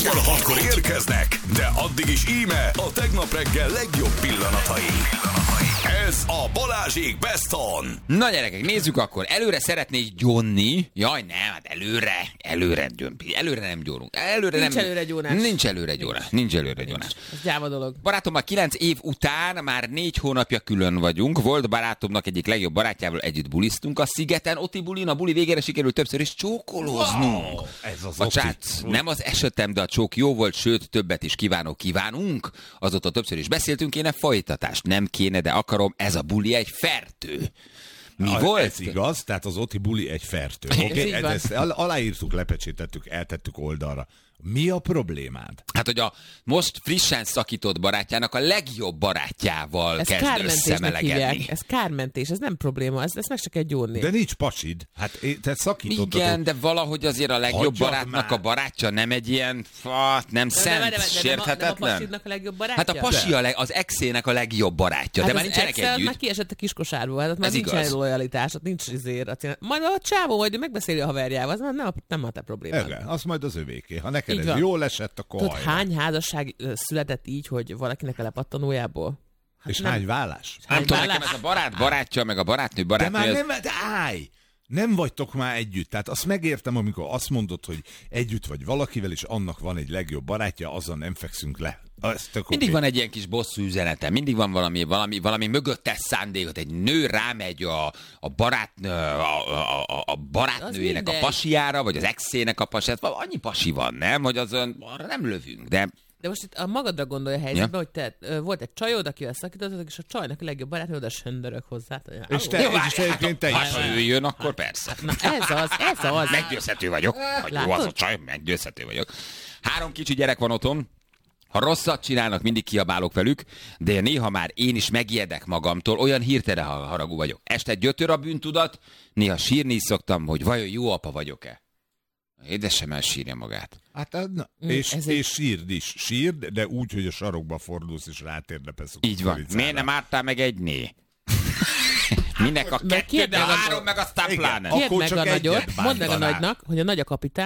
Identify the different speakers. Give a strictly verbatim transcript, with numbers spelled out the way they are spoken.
Speaker 1: Hajnal hatkor érkeznek, de addig is íme a tegnap reggel legjobb pillanatai. Ez a Balázsék Best On.
Speaker 2: Na gyerekek, nézzük akkor. Előre szeretnék gyónni. Jaj, nem, hát előre, előre gyömpi. Előre nem gyónunk. Előre
Speaker 3: nincs
Speaker 2: nem,
Speaker 3: előre gyónás.
Speaker 2: Nincs előre gyónás. Nincs előre gyónás.
Speaker 3: Ez gyáva dolog.
Speaker 2: Barátommal kilenc év után már négy hónapja külön vagyunk. Volt barátomnak egyik legjobb barátjával együtt buliztunk a szigeten. Oti bulin, a buli végére sikerült többször is csókolóznunk.
Speaker 4: Wow, ez az
Speaker 2: a
Speaker 4: Oti.
Speaker 2: csác, nem az esetem, de a csók jó volt, sőt, többet is kívánok, kívánunk. Azóta többször is beszéltünk, kéne folytatást. Nem kéne, de akarom, ez a buli egy fertő. Mi
Speaker 4: a,
Speaker 2: volt?
Speaker 4: Ez igaz, tehát az Oti buli egy fertő. Okay? Ez ezt aláírtuk, lepecsétettük, eltettük oldalra. Mi a problémád?
Speaker 2: Hát, hogy a most frissen szakított barátjának a legjobb barátjával
Speaker 3: ez
Speaker 2: kezd összemelegedni.
Speaker 3: Ez kármentés, ez nem probléma, ezt, ezt meg se kell gyónni.
Speaker 4: De nincs pasid. Hát te szakítottad.
Speaker 2: Igen, de valahogy azért a legjobb
Speaker 4: Hagyjad
Speaker 2: barátnak
Speaker 4: már.
Speaker 2: a barátja nem egy ilyen, fat, nem
Speaker 3: de,
Speaker 2: szent,
Speaker 3: de, de, de, de,
Speaker 2: sérthetetlen.
Speaker 3: nem a pasidnak a legjobb barátja?
Speaker 2: Hát a pasi a leg, az exének a legjobb barátja,
Speaker 3: hát
Speaker 2: de már nincsenek
Speaker 3: Excel
Speaker 2: együtt.
Speaker 3: már kiesett a kiskosárból, hát már
Speaker 2: Ez
Speaker 3: nincs
Speaker 2: igaz.
Speaker 3: lojalitás, nincs izért. Majd a csávó majd megbeszéli a haverjával, az már nem a, nem a te problémád.
Speaker 4: Igen, az majd az övéké. Ha neked
Speaker 3: Így
Speaker 4: ez
Speaker 3: van.
Speaker 4: jól esett, akkor
Speaker 3: Tudod,
Speaker 4: hajrá.
Speaker 3: hány házasság ö, született így, hogy valakinek a lepattanójából? Hát
Speaker 4: És
Speaker 3: nem.
Speaker 4: hány vállás?
Speaker 2: Nem
Speaker 3: Hány
Speaker 2: tudom,
Speaker 3: vállás?
Speaker 2: nekem ez a barát barátja, meg a barátnő
Speaker 4: De
Speaker 2: barátnő.
Speaker 4: már
Speaker 2: ez-
Speaker 4: nem, de állj! Nem vagytok már együtt. Tehát azt megértem, amikor azt mondod, hogy együtt vagy valakivel, és annak van egy legjobb barátja, azzal nem fekszünk le. Ez tök
Speaker 2: Mindig
Speaker 4: oké.
Speaker 2: van egy ilyen kis bosszú üzenete, mindig van valami, valami, valami mögöttes szándékot. Egy nő rámegy a, a, barátnő, a, a, a, a barátnőjének a
Speaker 3: mindegy.
Speaker 2: pasiára, vagy az exének a pasiára. Annyi pasi van, nem? Hogy azon arra nem lövünk, de
Speaker 3: De most itt a magadra gondolj a helyzetbe, hogy te ö, volt egy csajod, akivel szakítottatok, és a csajnak a legjobb barátnő oda söndörök hozzá.
Speaker 4: És te,
Speaker 2: Jó,
Speaker 4: és egyébként te
Speaker 2: hát,
Speaker 4: is.
Speaker 2: ha ő jön, akkor persze.
Speaker 3: Na ez az, ez az.
Speaker 2: Meggyőzhető vagyok. Hogy jó
Speaker 3: Látod?
Speaker 2: az a csaj, meggyőzhető vagyok. Három kicsi gyerek van otthon. Ha rosszat csinálnak, mindig kiabálok velük, de néha már én is megijedek magamtól, olyan hirtelen haragú vagyok. Este gyötör a bűntudat, néha sírni is szoktam, hogy vajon jó apa vagyok-e. Édesem elsírja magát.
Speaker 4: Hát, na,
Speaker 3: Mm,
Speaker 4: és,
Speaker 3: ez
Speaker 4: és sírd is. Sírd, de úgy, hogy a sarokba fordulsz, és rátérdepesz. a
Speaker 2: Így van.
Speaker 4: kukoricára.
Speaker 2: Miért nem ártál meg egy né? Minek a
Speaker 3: Meg
Speaker 2: kettő,
Speaker 3: kérd
Speaker 2: de
Speaker 3: meg a-
Speaker 2: három meg aztán
Speaker 4: Igen.
Speaker 2: pláne.
Speaker 4: Akkor
Speaker 3: Kérd meg
Speaker 4: csak
Speaker 3: a
Speaker 4: egyet
Speaker 3: nagyot, mondd meg a
Speaker 4: bántanál.
Speaker 3: nagynak, hogy a nagy a kapitán,